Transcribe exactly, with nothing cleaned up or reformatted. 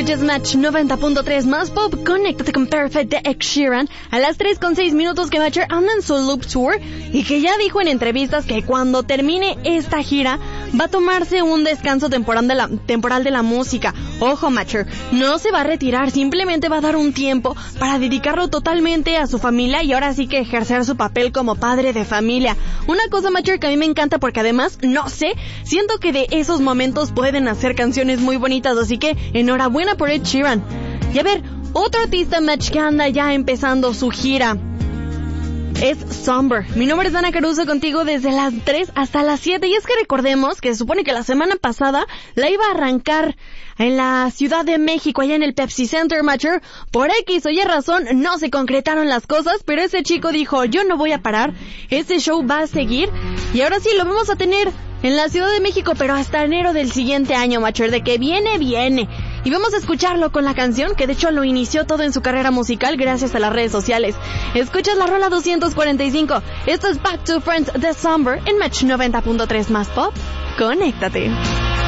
Escuchas Match noventa punto tres más pop. Conéctate con Perfect de Ed Sheeran. A las tres con seis minutos que Matcher anda en su Loop Tour y que ya dijo en entrevistas que cuando termine esta gira va a tomarse un descanso temporal de la, temporal de la música. Ojo, Matcher, no se va a retirar, simplemente va a dar un tiempo para dedicarlo totalmente a su familia y ahora sí que ejercer su papel como padre de familia. Una cosa, Matcher, que a mí me encanta porque además, no sé, siento que de esos momentos pueden hacer canciones muy bonitas, así que enhorabuena por Ed Sheeran. Y a ver, otro artista, Match, que anda ya empezando su gira es Somber. Mi nombre es Dana Caruso, contigo desde las tres hasta las siete. Y es que recordemos que se supone que la semana pasada la iba a arrancar en la Ciudad de México, allá en el Pepsi Center, Matcher. Por X o Y razón no se concretaron las cosas, pero ese chico dijo, yo no voy a parar, este show va a seguir. Y ahora sí, lo vamos a tener en la Ciudad de México, pero hasta enero del siguiente año, Matcher. De que viene, viene. Y vamos a escucharlo con la canción, que de hecho lo inició todo en su carrera musical gracias a las redes sociales. Escuchas la rola doscientos cuarenta y cinco. Esto es Back to Friends de Somber en Match noventa punto tres más pop. Conéctate.